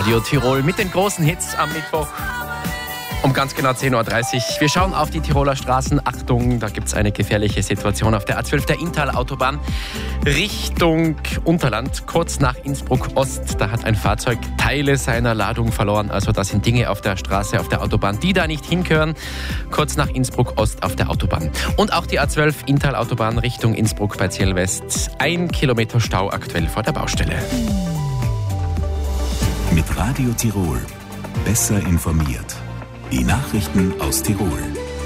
Radio Tirol mit den großen Hits am Mittwoch um ganz genau 10.30 Uhr. Wir schauen auf die Tiroler Straßen. Achtung, da gibt es eine gefährliche Situation auf der A12 der Inntal-Autobahn Richtung Unterland, kurz nach Innsbruck Ost. Da hat ein Fahrzeug Teile seiner Ladung verloren. Also da sind Dinge auf der Straße, auf der Autobahn, die da nicht hingehören. Kurz nach Innsbruck Ost auf der Autobahn. Und auch die A12 Inntal-Autobahn Richtung Innsbruck bei Ziel West. 1 Kilometer Stau aktuell vor der Baustelle. Mit Radio Tirol. Besser informiert. Die Nachrichten aus Tirol.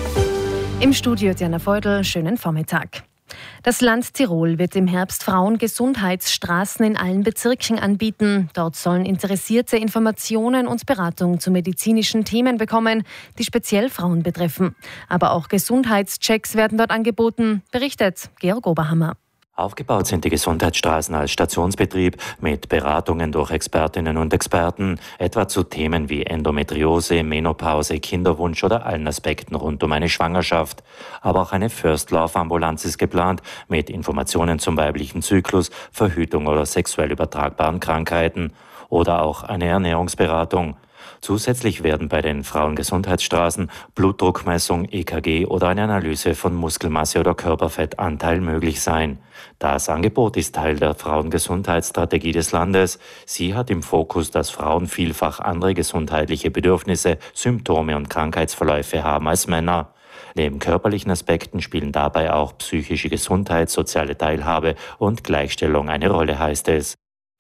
Im Studio Diana Feudel, schönen Vormittag. Das Land Tirol wird im Herbst Frauengesundheitsstraßen in allen Bezirken anbieten. Dort sollen Interessierte Informationen und Beratung zu medizinischen Themen bekommen, die speziell Frauen betreffen. Aber auch Gesundheitschecks werden dort angeboten, berichtet Georg Oberhammer. Aufgebaut sind die Gesundheitsstraßen als Stationsbetrieb mit Beratungen durch Expertinnen und Experten, etwa zu Themen wie Endometriose, Menopause, Kinderwunsch oder allen Aspekten rund um eine Schwangerschaft. Aber auch eine First-Love-Ambulanz ist geplant mit Informationen zum weiblichen Zyklus, Verhütung oder sexuell übertragbaren Krankheiten oder auch eine Ernährungsberatung. Zusätzlich werden bei den Frauengesundheitsstraßen Blutdruckmessung, EKG oder eine Analyse von Muskelmasse oder Körperfettanteil möglich sein. Das Angebot ist Teil der Frauengesundheitsstrategie des Landes. Sie hat im Fokus, dass Frauen vielfach andere gesundheitliche Bedürfnisse, Symptome und Krankheitsverläufe haben als Männer. Neben körperlichen Aspekten spielen dabei auch psychische Gesundheit, soziale Teilhabe und Gleichstellung eine Rolle, heißt es.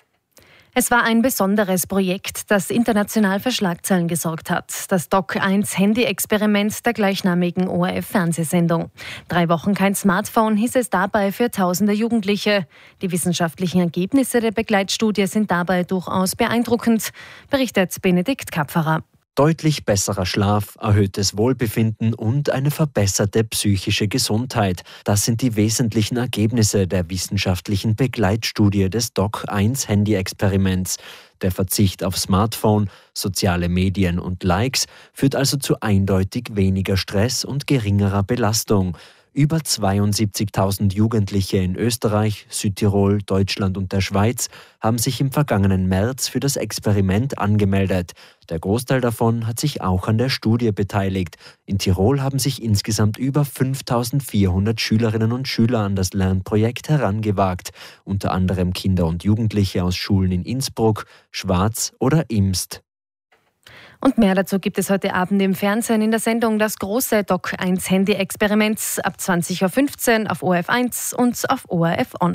Es war ein besonderes Projekt, das international für Schlagzeilen gesorgt hat. Das Doc1-Handy-Experiment der gleichnamigen ORF-Fernsehsendung. 3 Wochen kein Smartphone hieß es dabei für tausende Jugendliche. Die wissenschaftlichen Ergebnisse der Begleitstudie sind dabei durchaus beeindruckend, berichtet Benedikt Kapferer. Deutlich besserer Schlaf, erhöhtes Wohlbefinden und eine verbesserte psychische Gesundheit. Das sind die wesentlichen Ergebnisse der wissenschaftlichen Begleitstudie des Doc1-Handy-Experiments. Der Verzicht auf Smartphone, soziale Medien und Likes führt also zu eindeutig weniger Stress und geringerer Belastung. Über 72.000 Jugendliche in Österreich, Südtirol, Deutschland und der Schweiz haben sich im vergangenen März für das Experiment angemeldet. Der Großteil davon hat sich auch an der Studie beteiligt. In Tirol haben sich insgesamt über 5.400 Schülerinnen und Schüler an das Lernprojekt herangewagt. Unter anderem Kinder und Jugendliche aus Schulen in Innsbruck, Schwaz oder Imst. Und mehr dazu gibt es heute Abend im Fernsehen in der Sendung Das große Doc1-Handy-Experiment ab 20.15 Uhr auf ORF1 und auf ORF On.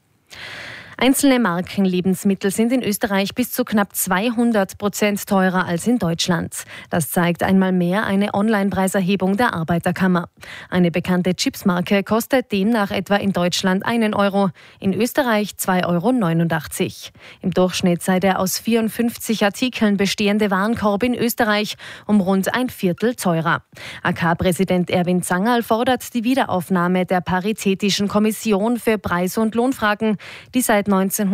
Einzelne Markenlebensmittel sind in Österreich bis zu knapp 200% teurer als in Deutschland. Das zeigt einmal mehr eine Online-Preiserhebung der Arbeiterkammer. Eine bekannte Chipsmarke kostet demnach etwa in Deutschland 1 Euro, in Österreich 2,89 Euro. Im Durchschnitt sei der aus 54 Artikeln bestehende Warenkorb in Österreich um rund ein Viertel teurer. AK-Präsident Erwin Zangerl fordert die Wiederaufnahme der Paritätischen Kommission für Preis- und Lohnfragen, die seit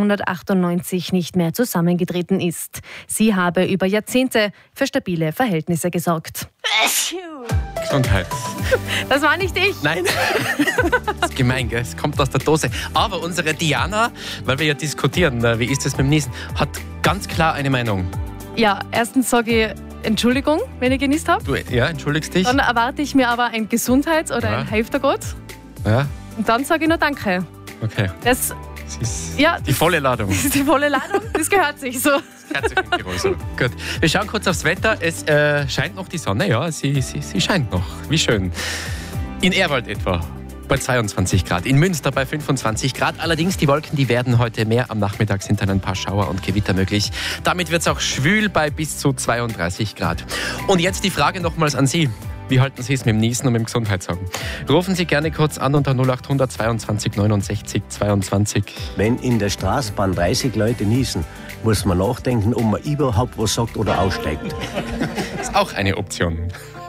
1998 nicht mehr zusammengetreten ist. Sie habe über Jahrzehnte für stabile Verhältnisse gesorgt. Gesundheit. Das war nicht ich. Nein, das ist gemein, gell? Es kommt aus der Dose. Aber unsere Diana, weil wir ja diskutieren, wie ist es mit dem Niesen, hat ganz klar eine Meinung. Ja, erstens sage ich Entschuldigung, wenn ich genießt habe. Du, ja, entschuldigst dich. Dann erwarte ich mir aber ein Gesundheits- oder ein Hilft Gott. Ja. Und dann sage ich nur Danke. Okay. Das ist ja, die volle Ladung. Das ist die volle Ladung, das gehört sich so. Herzlich in Tirol so. Gut. Wir schauen kurz aufs Wetter. Es scheint noch die Sonne, ja, sie scheint noch. Wie schön. In Ehrwald etwa bei 22 Grad, in Münster bei 25 Grad. Allerdings die Wolken, die werden heute mehr. Am Nachmittag sind dann ein paar Schauer und Gewitter möglich. Damit wird es auch schwül bei bis zu 32 Grad. Und jetzt die Frage nochmals an Sie. Wie halten Sie es mit dem Niesen und mit dem Gesundheitssorgen? Rufen Sie gerne kurz an unter 0800 22 69 22. Wenn in der Straßenbahn 30 Leute niesen, muss man nachdenken, ob man überhaupt was sagt oder aussteigt. Das ist auch eine Option.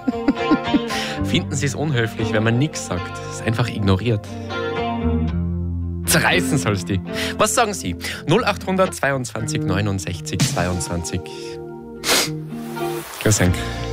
Finden Sie es unhöflich, wenn man nichts sagt? Es einfach ignoriert. Zerreißen soll's die. Was sagen Sie? 0800 22 69 22. Grüß Henk.